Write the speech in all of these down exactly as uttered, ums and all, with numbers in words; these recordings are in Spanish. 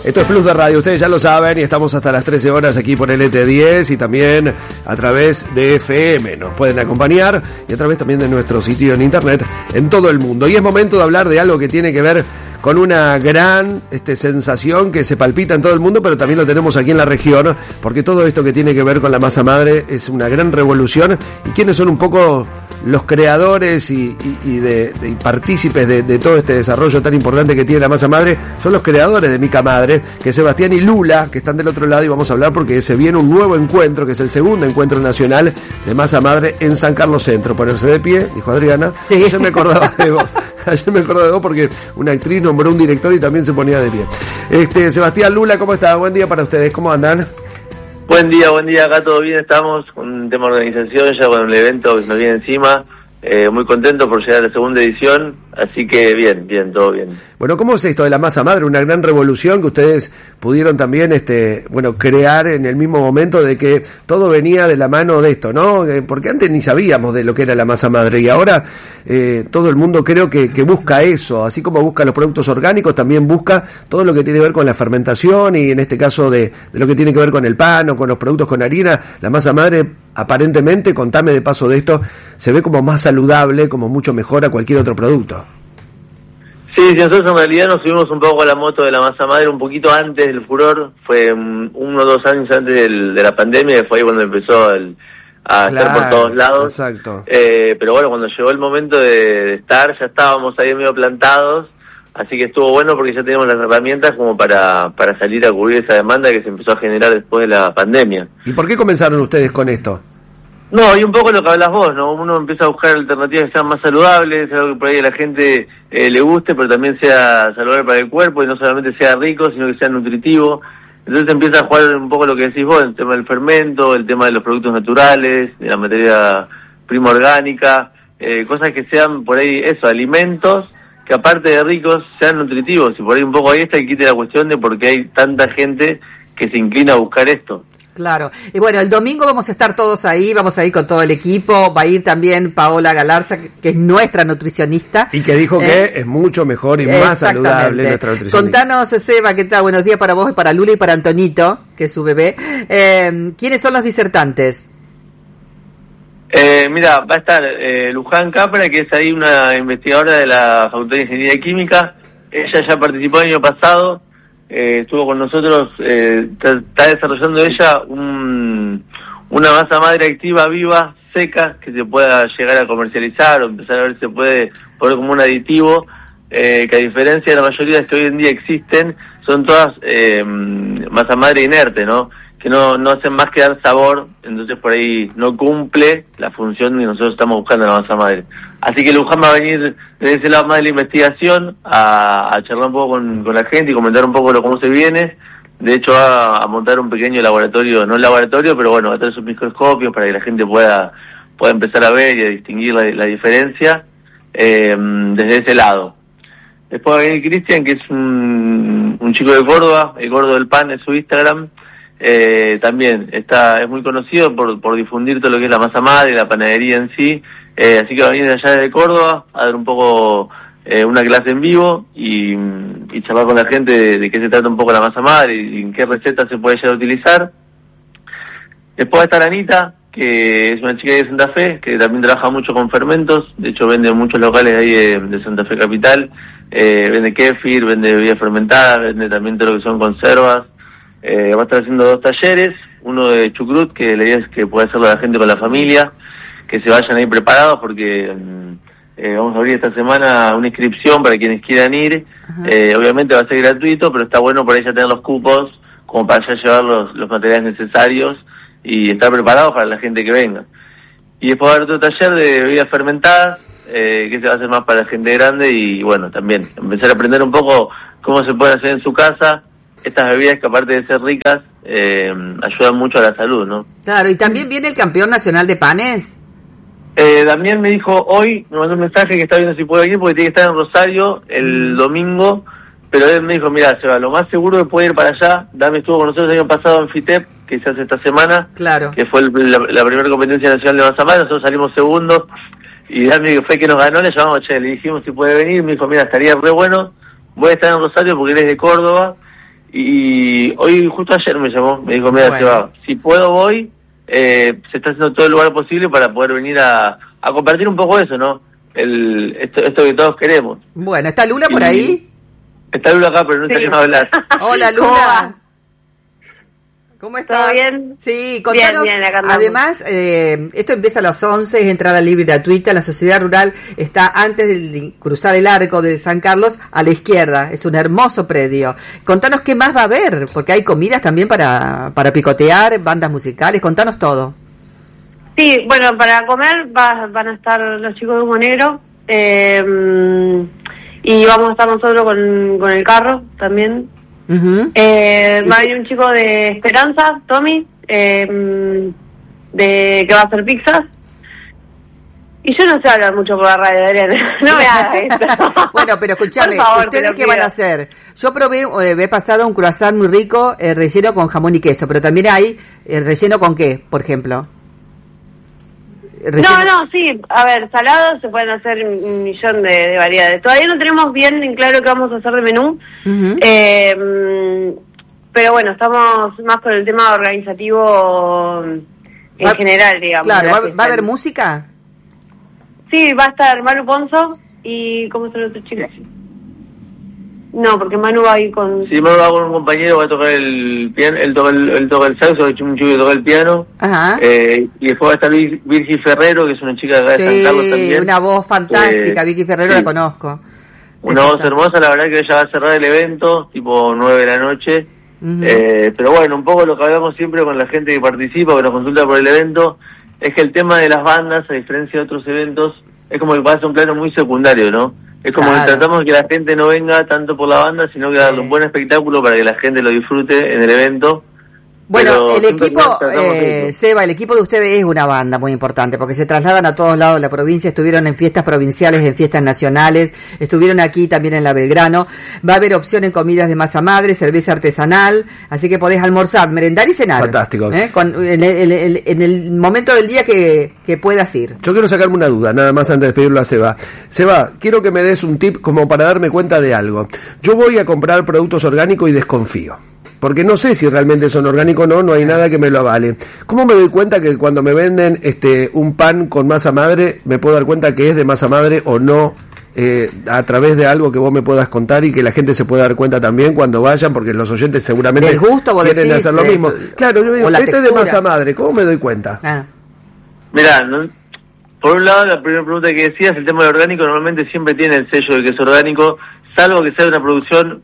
Esto es Plus de Radio, ustedes ya lo saben, y estamos hasta las trece horas aquí por L T diez y también a través de F M. Nos pueden acompañar y a través también de nuestro sitio en internet en todo el mundo. Y es momento de hablar de algo que tiene que ver con una gran este, sensación que se palpita en todo el mundo, pero también lo tenemos aquí en la región, porque todo esto que tiene que ver con la masa madre es una gran revolución. ¿Y quiénes son un poco los creadores y, y, y, de, de, y partícipes de, de todo este desarrollo tan importante que tiene la masa madre? Son los creadores de Mica Madre, que es Sebastián y Lula, que están del otro lado, y vamos a hablar porque se viene un nuevo encuentro, que es el segundo encuentro nacional de masa madre en San Carlos Centro. Ponerse de pie, dijo Adriana. Sí. Ayer me acordaba de vos. Ayer me acordaba de vos porque una actriz nombró un director y también se ponía de pie. Este, Sebastián, Lula, ¿cómo está? Buen día para ustedes, ¿cómo andan? Buen día, buen día, acá todo bien, estamos con un tema de organización, ya con el evento que nos viene encima, eh, muy contento por llegar a la segunda edición, así que bien, bien, todo bien. Bueno, ¿cómo es esto de la masa madre? Una gran revolución que ustedes pudieron también, este, bueno, crear en el mismo momento, de que todo venía de la mano de esto, ¿no? Porque antes ni sabíamos de lo que era la masa madre y ahora eh, todo el mundo creo que, que busca eso, así como busca los productos orgánicos, también busca todo lo que tiene que ver con la fermentación y en este caso de, de lo que tiene que ver con el pan o con los productos con harina. La masa madre, aparentemente, contame de paso de esto, se ve como más saludable, como mucho mejor a cualquier otro producto. Sí, sí, nosotros en realidad nos subimos un poco a la moto de la masa madre un poquito antes del furor, fue um, uno o dos años antes del, de la pandemia, que fue ahí cuando empezó el, a Claro, estar por todos lados. Exacto. Eh, pero bueno, cuando llegó el momento de, de estar, ya estábamos ahí medio plantados, así que estuvo bueno porque ya teníamos las herramientas como para, para salir a cubrir esa demanda que se empezó a generar después de la pandemia. ¿Y por qué comenzaron ustedes con esto? No, y un poco lo que hablas vos, ¿no? Uno empieza a buscar alternativas que sean más saludables, algo que por ahí a la gente eh, le guste, pero también sea saludable para el cuerpo y no solamente sea rico, sino que sea nutritivo. Entonces empieza a jugar un poco lo que decís vos, el tema del fermento, el tema de los productos naturales, de la materia prima orgánica, eh, cosas que sean por ahí, eso, alimentos que aparte de ricos sean nutritivos. Y por ahí un poco ahí está el quite la cuestión de por qué hay tanta gente que se inclina a buscar esto. Claro, y bueno, el domingo vamos a estar todos ahí, vamos a ir con todo el equipo, va a ir también Paola Galarza, que es nuestra nutricionista. Y que dijo eh, que es mucho mejor y más saludable nuestra nutricionista. Contanos, Seba, ¿qué tal? Buenos días para vos y para Lula y para Antonito, que es su bebé. Eh, ¿Quiénes son los disertantes? Eh, mira, va a estar eh, Luján Capra, que es ahí una investigadora de la Facultad de Ingeniería Química. Ella ya participó el año pasado. Eh, estuvo con nosotros, eh, está desarrollando ella un, una masa madre activa, viva, seca, que se pueda llegar a comercializar o empezar a ver si se puede poner como un aditivo, eh, que a diferencia de la mayoría de las que hoy en día existen, son todas eh, masa madre inerte, ¿no? Que no, no hacen más que dar sabor, entonces por ahí no cumple la función que nosotros estamos buscando en la masa madre. Así que Luján va a venir desde ese lado más de la investigación a, a charlar un poco con, con la gente y comentar un poco lo cómo se viene. De hecho va a montar un pequeño laboratorio, no laboratorio, pero bueno, va a traer sus microscopios para que la gente pueda, pueda empezar a ver y a distinguir la, la diferencia eh, desde ese lado. Después va a venir Cristian, que es un, un chico de Córdoba, el gordo del pan es su Instagram. Eh, también está es muy conocido por, por difundir todo lo que es la masa madre, la panadería en sí, eh, así que va a venir de allá de Córdoba a dar un poco eh, una clase en vivo y, y charlar con la gente de, de qué se trata un poco la masa madre y, y en qué recetas se puede llegar a utilizar. Después va a estar Anita, que es una chica de Santa Fe, que también trabaja mucho con fermentos, de hecho vende en muchos locales ahí de, de Santa Fe Capital, eh, vende kéfir, vende bebidas fermentadas, vende también todo lo que son conservas. Eh, va a estar haciendo dos talleres, uno de chucrut, que la idea es que pueda hacerlo la gente con la familia, que se vayan ahí preparados porque eh, vamos a abrir esta semana una inscripción para quienes quieran ir. Eh, obviamente va a ser gratuito, pero está bueno por ahí ya tener los cupos como para ya llevar los, los materiales necesarios y estar preparados para la gente que venga. Y después va a haber otro taller de bebidas fermentadas, eh, que se va a hacer más para la gente grande y bueno, también empezar a aprender un poco cómo se puede hacer en su casa estas bebidas que aparte de ser ricas, eh, ayudan mucho a la salud, ¿no? Claro, y también viene el campeón nacional de panes. Eh, Damián me dijo hoy, me mandó un mensaje que está viendo si puede venir porque tiene que estar en Rosario el domingo, pero él me dijo, mira, Seba, lo más seguro que puede ir para allá. Dami estuvo con nosotros el año pasado en FITEP, que se hace esta semana, claro, que fue el, la, la primera competencia nacional de masa madre. Nosotros salimos segundos y Dami fue que nos ganó, le llamamos, che, le dijimos si puede venir, me dijo, mira, estaría re bueno, voy a estar en Rosario porque él es de Córdoba y hoy, justo ayer me llamó, me dijo, mira, Bueno. se va, si puedo voy, eh, se está haciendo todo el lugar posible para poder venir a, a compartir un poco eso, ¿no? El, esto, esto que todos queremos. Bueno, ¿está Lula por Y- ahí? Está Lula acá, pero no Sí. salimos a hablar. Hola, ¿Cómo Lula. va? ¿Cómo estás? ¿Todo bien? Sí, contanos. Bien, bien, acá andamos. Además, eh, esto empieza a las once, es entrada libre y gratuita. La sociedad rural está antes de cruzar el arco de San Carlos a la izquierda. Es un hermoso predio. Contanos qué más va a haber, porque hay comidas también para, para picotear, bandas musicales. Contanos todo. Sí, bueno, para comer va- van a estar los chicos de Humo Negro, eh, y vamos a estar nosotros con, con el carro también. Ujú. Eh, ¿Y va a qué- venir un chico de Esperanza, Tommy, eh, de que va a hacer pizzas. Y yo no sé hablar mucho por la radio, Adriana. No me hagas eso. Bueno, pero escúchame, Por favor, te ¿ustedes lo qué van a pido. hacer? Yo probé, eh, he pasado un croissant muy rico, eh, relleno con jamón y queso, pero también hay eh, relleno con qué, por ejemplo. Relleno- No, no, sí. A ver, salados se pueden hacer un millón de, de variedades. Todavía no tenemos bien en claro qué vamos a hacer de menú. Ujú. Eh, mm, pero bueno, estamos más con el tema organizativo en Va- general, digamos. Claro, de la ¿va, fiesta. va a haber música? Sí, va a estar Manu Ponzo y... ¿Cómo está el otro chico? No, porque Manu va a ir con... Si me va con un compañero, va a tocar el piano, él toca el, él toca el saxo, hay un chico que toca el piano, Ajá. eh, y después va a estar Vir- Virgi Ferrero, que es una chica de acá de San Carlos Sí, también. una voz fantástica, Eh, Vicky Ferrero sí. la conozco. Una Es voz esta. hermosa, la verdad que ella va a cerrar el evento, tipo nueve de la noche. Ujú. Eh, pero bueno, un poco lo que hablamos siempre con la gente que participa, que nos consulta por el evento, es que el tema de las bandas, a diferencia de otros eventos, es como que pasa un plano muy secundario, ¿no? Es como Claro. que tratamos de que la gente no venga tanto por la banda, sino que darle Sí. un buen espectáculo para que la gente lo disfrute en el evento. Bueno, Pero el siempre equipo, nos tratamos de eh, eso. Seba, el equipo de ustedes es una banda muy importante porque se trasladan a todos lados de la provincia, estuvieron en fiestas provinciales, en fiestas nacionales, estuvieron aquí también en la Belgrano. Va a haber opción en comidas de masa madre, cerveza artesanal, así que podés almorzar, merendar y cenar. Fantástico. ¿Eh? Con, en, el, en el- en el momento del día que, que puedas ir. Yo quiero sacarme una duda, nada más antes de despedirlo a Seba. Seba, quiero que me des un tip como para darme cuenta de algo. Yo voy a comprar productos orgánicos y desconfío. Porque no sé si realmente son orgánicos o no, no hay nada que me lo avale. ¿Cómo me doy cuenta que cuando me venden este un pan con masa madre, me puedo dar cuenta que es de masa madre o no, eh, a través de algo que vos me puedas contar y que la gente se pueda dar cuenta también cuando vayan, porque los oyentes seguramente Del gusto, vos quieren decís, hacer lo de- mismo. Claro, yo digo, o la este es de textura. masa madre, ¿cómo me doy cuenta? Ah. Mirá, ¿no? Por un lado, la primera pregunta que decías, el tema de orgánico, normalmente siempre tiene el sello de que es orgánico, salvo que sea una producción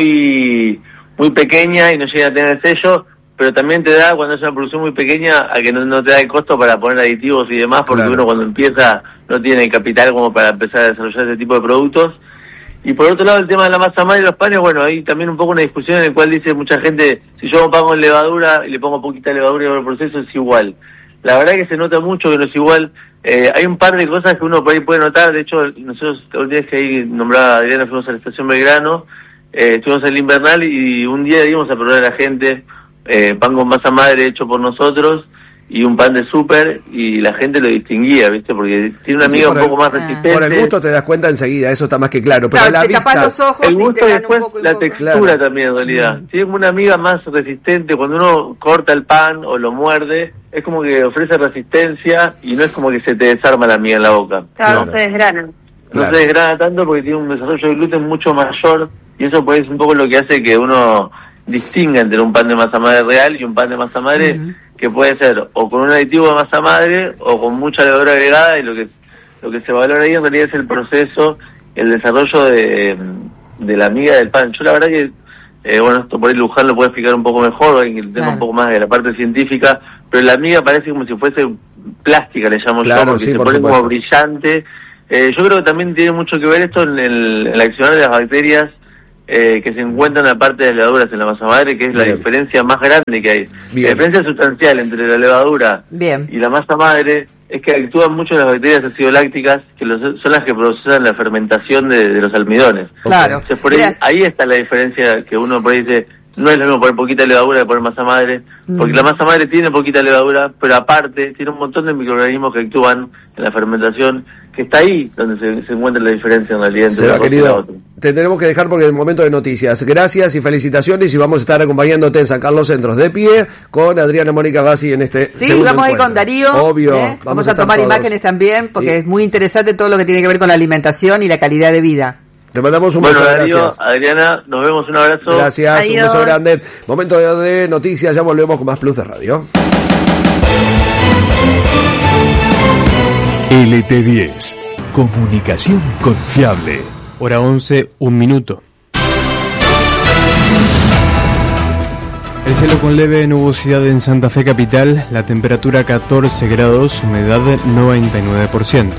muy muy pequeña y no llegue a tener el sello, pero también te da, cuando es una producción muy pequeña, a que no, no te da el costo para poner aditivos y demás, porque Claro. uno cuando empieza no tiene el capital como para empezar a desarrollar ese tipo de productos. Y por otro lado, el tema de la masa madre y los panes, bueno, hay también un poco una discusión en la cual dice mucha gente, si yo pongo en levadura y le pongo poquita levadura en el proceso, es igual. La verdad que se nota mucho que no es igual. Eh, hay un par de cosas que uno por ahí puede notar. De hecho, nosotros, la última vez que ahí nombraba a Adriana, fuimos a la estación Belgrano, eh, estuvimos en el invernal y un día dimos a probar a la gente eh, pan con masa madre hecho por nosotros y un pan de súper, y la gente lo distinguía, ¿viste? Porque tiene una Sí, amiga por un el- poco más ah. resistente. Por el gusto te das cuenta enseguida, eso está más que claro. Pero Claro, a la te tapás vista, los ojos El y te gusto y dan un después poco y un la poco. textura Claro. también, en realidad. Mm. Si es como una amiga más resistente, cuando uno corta el pan o lo muerde, es como que ofrece resistencia y no es como que se te desarma la miga en la boca. Claro, Claro. se desgranan. No Claro. se desgrana tanto porque tiene un desarrollo de gluten mucho mayor y eso pues es un poco lo que hace que uno distinga entre un pan de masa madre real y un pan de masa madre Ujú. que puede ser o con un aditivo de masa madre o con mucha levadura agregada, y lo que lo que se valora ahí en realidad es el proceso, el desarrollo de, de la miga del pan. Yo la verdad que, eh, bueno, esto por ahí Luján lo puede explicar un poco mejor, o alguien que tenga Claro. un poco más de la parte científica, pero la miga parece como si fuese plástica, le llamo Claro, yo, porque sí, se por pone como supuesto. brillante. Eh, yo creo que también tiene mucho que ver esto en el, en el accionar de las bacterias eh, que se encuentran aparte de las levaduras en la masa madre, que es la Bien. diferencia más grande que hay. Bien. La diferencia sustancial entre la levadura Bien. y la masa madre es que actúan mucho las bacterias acidolácticas, que los- son las que procesan la fermentación de, de los almidones. Claro. Entonces, por ahí, Mirá, ahí está la diferencia que uno por ahí dice, no es lo mismo poner poquita levadura que poner masa madre, porque Mm. la masa madre tiene poquita levadura, pero aparte tiene un montón de microorganismos que actúan en la fermentación, que está ahí donde se, se encuentra la diferencia en realidad entre Seba, una cosa y la querido, otra. te tenemos que dejar porque es el momento de noticias. Gracias y felicitaciones, y vamos a estar acompañándote en San Carlos Centros de pie con Adriana Mónica Bassi en este Sí, segundo vamos a ir encuentro. con Darío. Obvio. ¿eh? Vamos, Vamos a, a tomar estar todos. imágenes también, porque Y es muy interesante todo lo que tiene que ver con la alimentación y la calidad de vida. te mandamos un Bueno, beso, Darío, gracias. Adriana, nos vemos, un abrazo. Gracias, un Adiós. beso grande. Momento de, de noticias, ya volvemos con más Plus de Radio. L T diez. Comunicación confiable. Hora once, un minuto. El cielo con leve nubosidad en Santa Fe capital, la temperatura catorce grados, humedad noventa y nueve por ciento.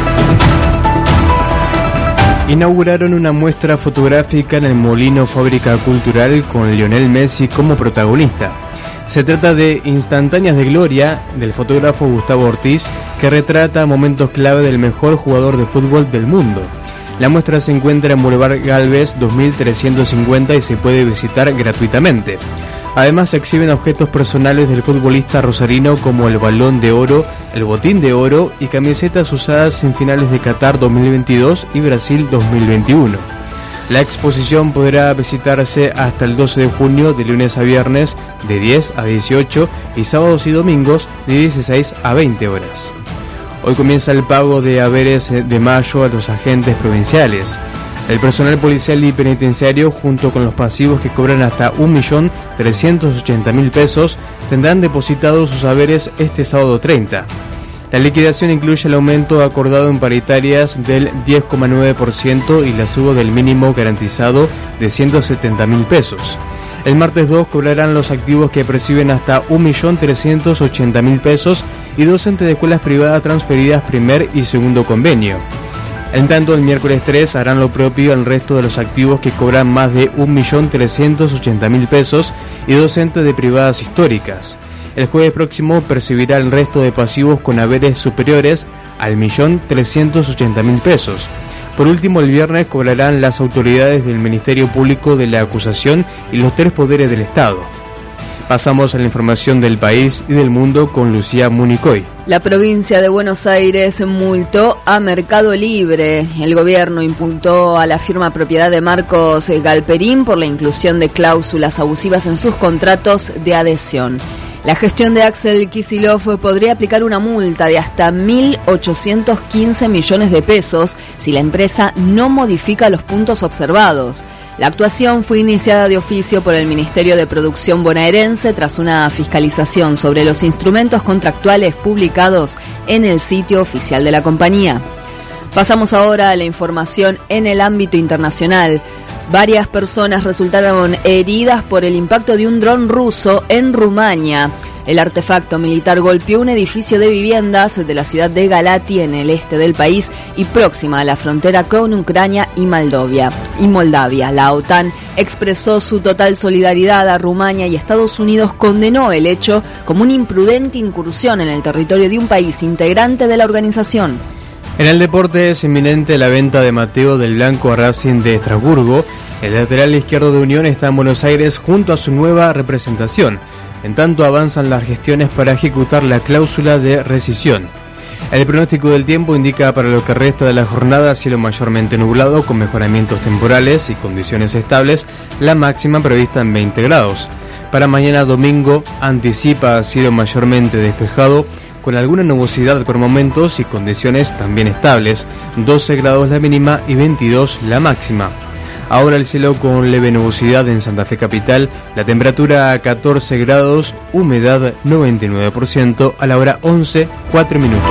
Inauguraron una muestra fotográfica en el Molino Fábrica Cultural con Lionel Messi como protagonista. Se trata de Instantáneas de Gloria, del fotógrafo Gustavo Ortiz, que retrata momentos clave del mejor jugador de fútbol del mundo. La muestra se encuentra en Boulevard Galvez dos mil trescientos cincuenta y se puede visitar gratuitamente. Además se exhiben objetos personales del futbolista rosarino como el balón de oro, el botín de oro y camisetas usadas en finales de Qatar dos mil veintidós y Brasil dos mil veintiuno. La exposición podrá visitarse hasta el doce de junio de lunes a viernes de diez a dieciocho y sábados y domingos de dieciséis a veinte horas. Hoy comienza el pago de haberes de mayo a los agentes provinciales. El personal policial y penitenciario, junto con los pasivos que cobran hasta un millón trescientos ochenta mil pesos, tendrán depositados sus haberes este sábado treinta. La liquidación incluye el aumento acordado en paritarias del diez coma nueve por ciento y la suba del mínimo garantizado de ciento setenta mil pesos. El martes dos cobrarán los activos que perciben hasta un millón trescientos ochenta mil pesos y docentes de escuelas privadas transferidas primer y segundo convenio. En tanto, el miércoles tres harán lo propio el resto de los activos que cobran más de un millón trescientos ochenta mil pesos y docentes de privadas históricas. El jueves próximo percibirá el resto de pasivos con haberes superiores al millón trescientos ochenta mil pesos. Por último, el viernes cobrarán las autoridades del Ministerio Público de la Acusación y los tres poderes del Estado. Pasamos a la información del país y del mundo con Lucía Municoy. La provincia de Buenos Aires multó a Mercado Libre. El gobierno imputó a la firma propiedad de Marcos Galperín por la inclusión de cláusulas abusivas en sus contratos de adhesión. La gestión de Axel Kicillof podría aplicar una multa de hasta mil ochocientos quince millones de pesos si la empresa no modifica los puntos observados. La actuación fue iniciada de oficio por el Ministerio de Producción bonaerense tras una fiscalización sobre los instrumentos contractuales publicados en el sitio oficial de la compañía. Pasamos ahora a la información en el ámbito internacional. Varias personas resultaron heridas por el impacto de un dron ruso en Rumania. El artefacto militar golpeó un edificio de viviendas de la ciudad de Galati, en el este del país y próxima a la frontera con Ucrania y Moldavia. Y Moldavia. La OTAN expresó su total solidaridad a Rumania y Estados Unidos condenó el hecho como una imprudente incursión en el territorio de un país integrante de la organización. En el deporte es inminente la venta de Mateo del Blanco a Racing de Estrasburgo. El lateral izquierdo de Unión está en Buenos Aires junto a su nueva representación. En tanto avanzan las gestiones para ejecutar la cláusula de rescisión. El pronóstico del tiempo indica para lo que resta de la jornada cielo mayormente nublado con mejoramientos temporales y condiciones estables, la máxima prevista en veinte grados. Para mañana domingo anticipa cielo mayormente despejado, con alguna nubosidad por momentos y condiciones también estables, doce grados la mínima y veintidós la máxima. Ahora el cielo con leve nubosidad en Santa Fe capital, la temperatura a catorce grados, humedad noventa y nueve por ciento, a la hora once, cuatro minutos.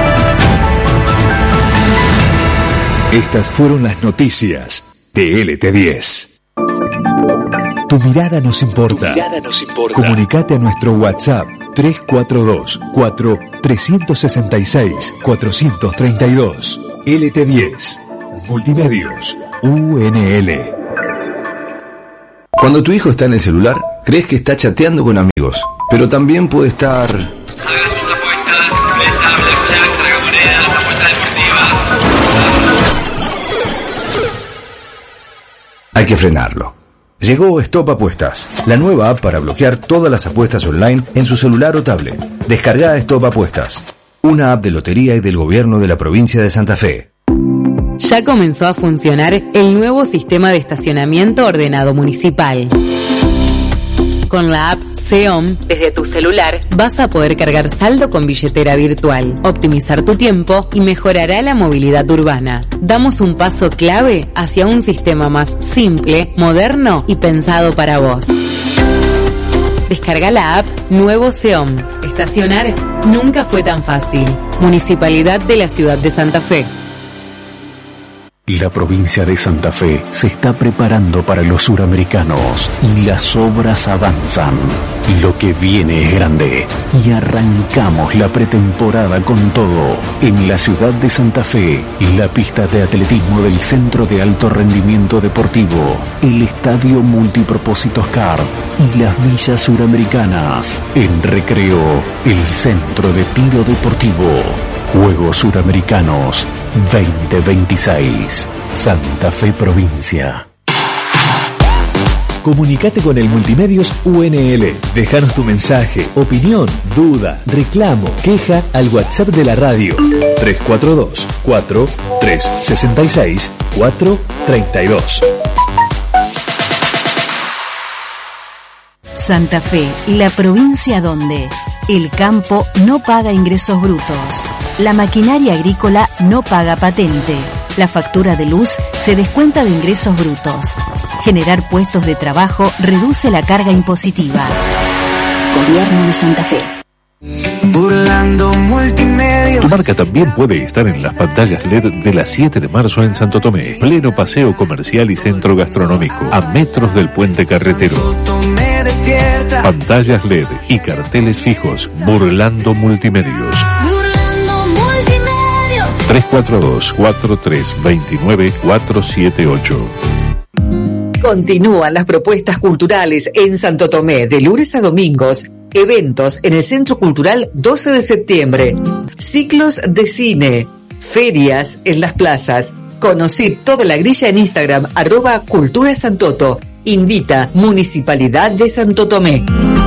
Estas fueron las noticias de L T diez. Tu mirada nos importa. Tu mirada nos importa. Comunicate a nuestro WhatsApp tres cuatro dos, cuatro, tres seis seis, cuatro tres dos. L T diez. Multimedios. U N L. Cuando tu hijo está en el celular, crees que está chateando con amigos, pero también puede estar... Hagas una apuesta, ruleta, blackjack, tragamonedas, apuesta deportiva. Hay que frenarlo. Llegó Stop Apuestas, la nueva app para bloquear todas las apuestas online en su celular o tablet. Descarga Stop Apuestas. una app de lotería y del gobierno de la provincia de Santa Fe. Ya comenzó a funcionar el nuevo sistema de estacionamiento ordenado municipal. Con la app SEOM, desde tu celular, vas a poder cargar saldo con billetera virtual, optimizar tu tiempo y mejorará la movilidad urbana. Damos un paso clave hacia un sistema más simple, moderno y pensado para vos. Descarga la app Nuevo SEOM. Estacionar nunca fue tan fácil. Municipalidad de la Ciudad de Santa Fe. La provincia de Santa Fe se está preparando para los suramericanos y las obras avanzan. Lo que viene es grande y arrancamos la pretemporada con todo. En la ciudad de Santa Fe, la pista de atletismo del Centro de Alto Rendimiento Deportivo, el Estadio Multipropósitos C A R y las villas suramericanas. En Recreo, el Centro de Tiro Deportivo. Juegos Suramericanos veinte veintiséis. Santa Fe Provincia. Comunicate con el Multimedios U N L. Dejanos tu mensaje, opinión, duda, reclamo, queja al WhatsApp de la radio tres cuatro dos, cuatro, tres seis seis, cuatro tres dos. Santa Fe, la provincia donde el campo no paga ingresos brutos, la maquinaria agrícola no paga patente, la factura de luz se descuenta de ingresos brutos. Generar puestos de trabajo reduce la carga impositiva. Gobierno de Santa Fe. Burlando Multimedia. Tu marca también puede estar en las pantallas L E D de las siete de marzo en Santo Tomé. Pleno paseo comercial y centro gastronómico, a metros del puente carretero. Pantallas L E D y carteles fijos. Burlando Multimedios. Burlando Multimedios. tres cuatro dos, cuatro tres dos nueve, cuatro siete ocho. Continúan las propuestas culturales en Santo Tomé de lunes a domingos. Eventos en el Centro Cultural doce de septiembre. Ciclos de cine. Ferias en las plazas. Conocí toda la grilla en Instagram, arroba Cultura Santoto. Invita Municipalidad de Santo Tomé.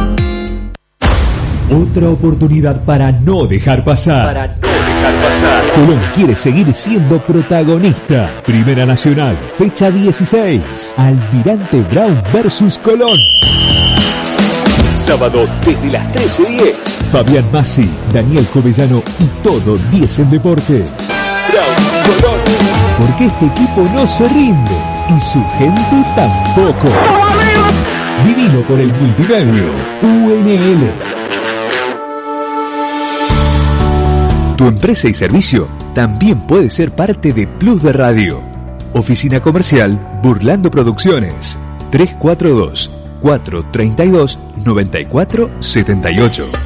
Otra oportunidad para no dejar pasar. Para no dejar pasar. Colón quiere seguir siendo protagonista. Primera Nacional, fecha dieciséis. Almirante Brown versus Colón. Sábado desde las trece diez. Fabián Massi, Daniel Covellano y todo diez en Deportes. Brown Colón. Porque este equipo no se rinde y su gente tampoco. Vivilo por el multimedio U N L. Tu empresa y servicio también puede ser parte de Plus de Radio. Oficina Comercial Burlando Producciones. tres cuatro dos, cuatro tres dos, nueve cuatro siete ocho.